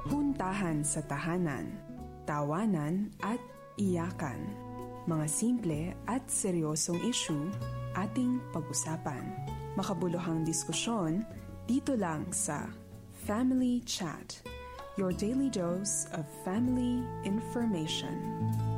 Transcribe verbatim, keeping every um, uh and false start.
Puntahan sa tahanan, tawanan at iyakan. Mga simple at seryosong issue ating pag-usapan. Makabuluhang diskusyon dito lang sa Family Chat, your daily dose of family information.